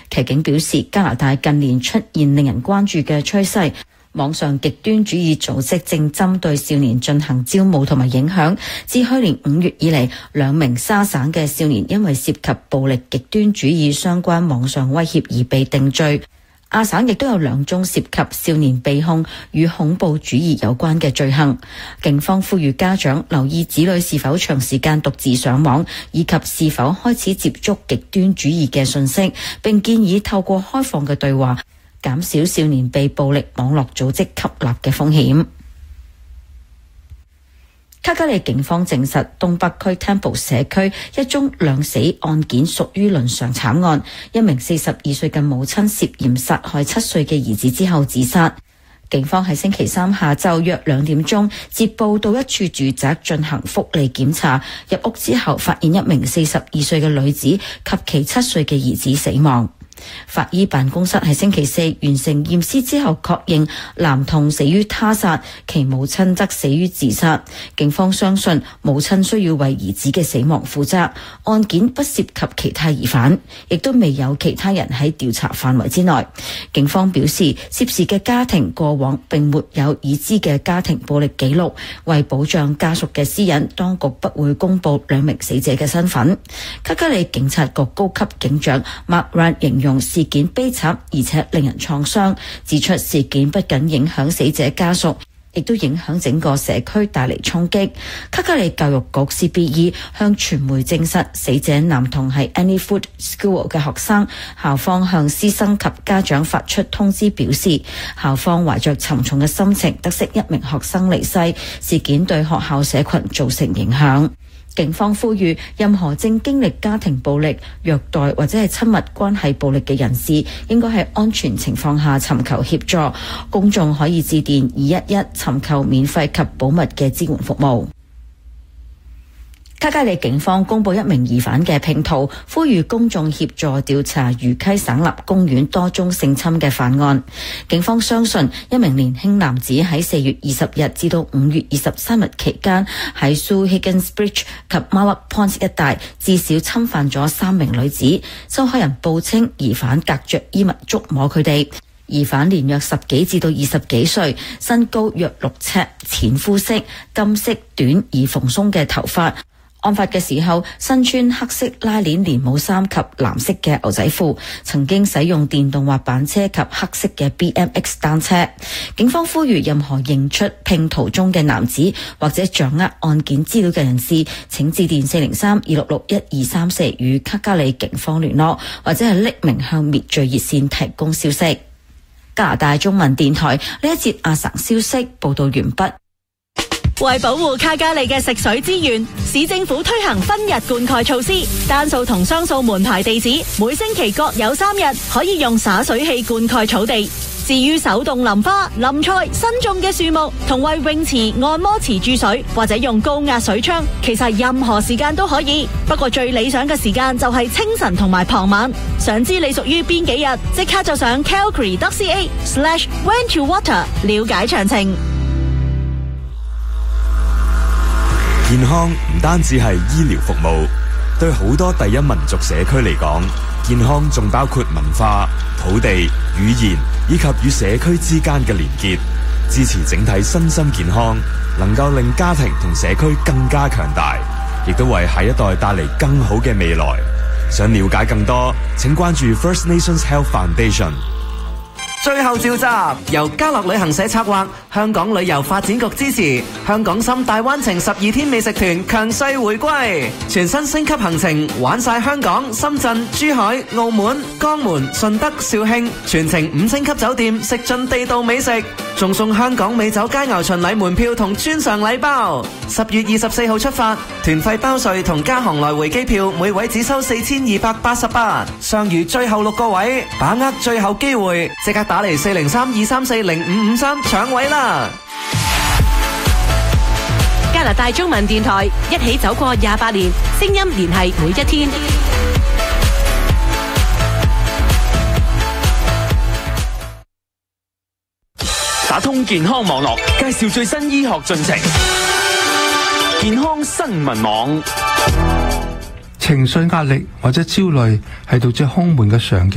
騎警表示，加拿大近年出現令人關注嘅趨勢，網上極端主義組織正針對少年進行招募同埋影響。自去年5月以嚟，2名沙省嘅少年因為涉及暴力極端主義相關網上威脅而被定罪。亞省亦都有2宗涉及少年被控與恐怖主義有關嘅罪行。警方呼籲家長留意子女是否長時間獨自上網，以及是否開始接觸極端主義嘅信息，並建議透過開放嘅對話，減少少年被暴力網絡組織吸納嘅風險。卡加利警方證實，東北區 Temple 社區一宗兩死案件屬於倫常慘案，一名42歲嘅母親涉嫌殺害7歲嘅兒子之後自殺。警方喺星期三下晝約2點鐘接報到一處住宅進行福利檢查，入屋之後發現一名42歲嘅女子及其7歲嘅兒子死亡。法醫辦公室喺星期四完成驗屍之後，確認男童死於他殺，其母親則死於自殺。警方相信母親需要為兒子嘅死亡負責。案件不涉及其他疑犯，亦都未有其他人喺調查範圍之內。警方表示，涉事嘅家庭過往並沒有已知嘅家庭暴力記錄。為保障家屬嘅私隱，當局不會公布2名死者嘅身份。卡加利警察局高級警長 Mark Ryan 形容事件悲慘而且令人創傷，指出事件不僅影響死者家屬，亦都影響整個社區，帶嚟衝擊。卡加利教育局 CBE 向傳媒證實，死者男童係 Annie Foot School 嘅學生。校方向師生及家長發出通知，表示校方懷着沉重嘅心情得悉一名學生離世，事件對學校社群造成影響。警方呼籲任何正經歷家庭暴力、虐待或者係親密關係暴力嘅人士，應該喺安全情況下尋求協助。公眾可以致電211尋求免費及保密嘅支援服務。卡加利警方公布1名疑犯嘅拼圖，呼籲公眾協助調查魚溪省立公園多宗性侵嘅犯案。警方相信1名年輕男子喺4月20日至到5月23日期間，喺 Sue Higgins Bridge 及 Mowat Point 一帶至少侵犯咗3名女子。受害人報稱，疑犯隔着衣物觸摸佢哋。疑犯年約10幾至到20幾歲，身高約6尺，淺膚色、金色短而蓬鬆嘅頭髮。案發嘅時候，身穿黑色拉鏈連帽衫及藍色嘅牛仔褲，曾經使用電動滑板車及黑色嘅 BMX 單車。警方呼籲任何認出拼圖中嘅男子或者掌握案件資料嘅人士，請致電403-266-1234與卡加利警方聯絡，或者係匿名向滅罪熱線提供消息。加拿大中文電台呢一節亞省消息報道完畢。 為保護卡加利嘅食水資源，市政府推行分日灌溉措施，單數同雙數門牌地址每星期各有3日可以用灑水器灌溉草地。至於手動淋花、淋菜、新種嘅樹木同為泳池、按摩池注水或者用高壓水槍，其實任何時間都可以。不過最理想嘅時間就係清晨同埋傍晚。想知你屬於邊幾日，即刻就上 calgary.ca/when to water 了解詳情。 健康唔單止係醫療服務，對好多第一民族社區嚟講，健康仲包括文化、土地、語言以及與社區之間嘅連結，支持整體身心健康，能夠令家庭同社區更加強大，亦都為下一代帶嚟更好嘅未來。想了解更多，請關注 First Nations Health Foundation。 最後召集，由家樂旅行社策劃，香港旅遊發展局支持，香港深大灣程12天美食團強勢回歸，全新升級行程，玩晒香港、深圳、珠海、澳門、江門、順德、肇慶，全程5星級酒店，食盡地道美食，仲送香港美酒佳肴巡禮門票同專上禮包。10月24號出發，團費包稅同加航來回機票，每位只收4288，尚餘最後6個位，把握最後機會，即刻打嚟403-234-0553搶位啦！ 加拿大中文電台一起走過28年，聲音聯繫每一天。 打通健康網絡，介紹最新醫學進程。健康新聞網。 情緒壓力或者焦慮係導致胸悶嘅常見